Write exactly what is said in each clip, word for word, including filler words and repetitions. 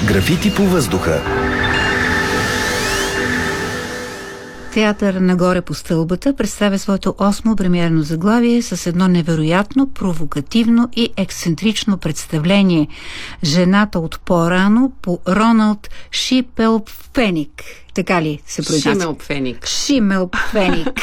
Графити по въздуха. Театър "Нагоре по стълбата" представя своето осмо премиерно заглавие с едно невероятно, провокативно и ексцентрично представление. "Жената от по-рано" по Роналд Шипелпфеник. Така ли се произнася? Шимелпфеник. Шимелпфеник.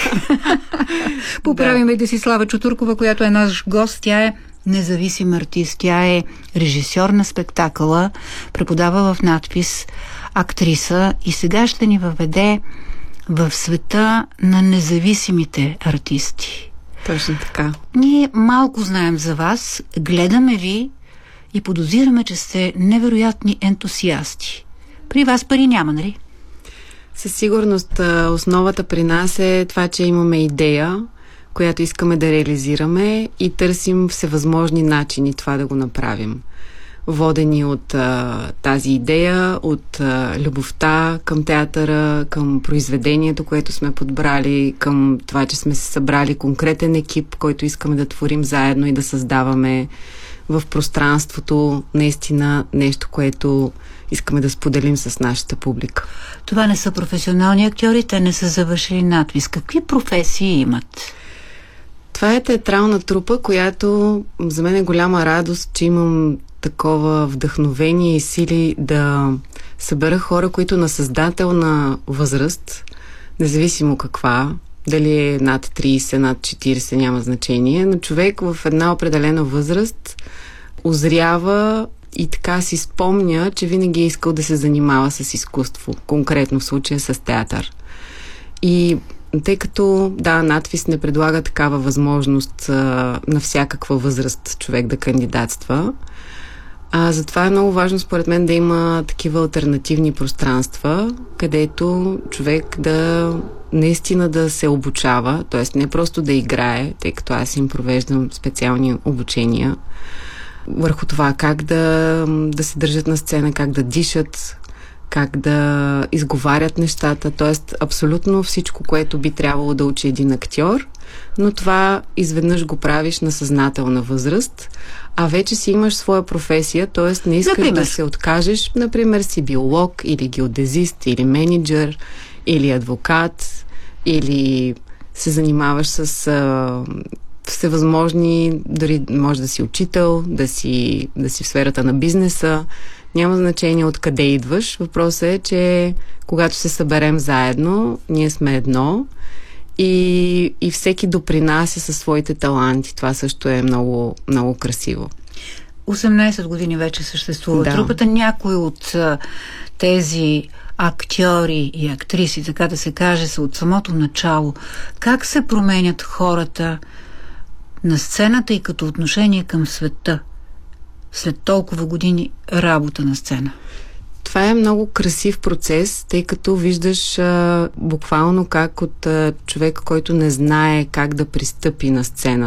Поправиме Десислава Чутуркова, която е наш гост. Тя е независим артист. Тя е режисьор на спектакъла, преподава в надпис, актриса и сега ще ни въведе в света на независимите артисти. Точно така. Ние малко знаем за вас, гледаме ви и подозираме, че сте невероятни ентусиасти. При вас пари няма, нали? Със сигурност основата при нас е това, че имаме идея, която искаме да реализираме и търсим всевъзможни начини това да го направим. Водени от а, тази идея, от а, любовта към театъра, към произведението, което сме подбрали, към това, че сме се събрали конкретен екип, който искаме да творим заедно и да създаваме в пространството наистина нещо, което искаме да споделим с нашата публика. Това не са професионални актьори, те не са завършили надпис. Какви професии имат? Това е театрална трупа, която за мен е голяма радост, че имам такова вдъхновение и сили да събера хора, които на създателна възраст, независимо каква, дали е над трийсет, над четирийсет, няма значение, но човек в една определена възраст озрява и така си спомня, че винаги е искал да се занимава с изкуство, конкретно в случая с театър. И тъй като, да, надпис не предлага такава възможност а, на всякаква възраст човек да кандидатства, а затова е много важно според мен да има такива алтернативни пространства, където човек да наистина да се обучава, т.е. не просто да играе, тъй като аз им провеждам специални обучения върху това как да, да се държат на сцена, как да дишат, как да изговарят нещата, т.е. абсолютно всичко, което би трябвало да учи един актьор, но това изведнъж го правиш на съзнателна възраст, а вече си имаш своя професия, т.е. не искаш например да се откажеш, например си биолог или геодезист, или менеджер, или адвокат, или се занимаваш с а, всевъзможни, дори може да си учител, да си, да си в сферата на бизнеса. Няма значение откъде идваш. Въпросът е, че когато се съберем заедно, ние сме едно и, и всеки допринася със своите таланти. Това също е много, много красиво. осемнайсет години вече съществува да. трупата. Някои от а, тези актьори и актриси, така да се каже, са от самото начало. Как се променят хората на сцената и като отношение към света след толкова години работа на сцена? Това е много красив процес, тъй като виждаш а, буквално как от а, човек, който не знае как да пристъпи на сцена,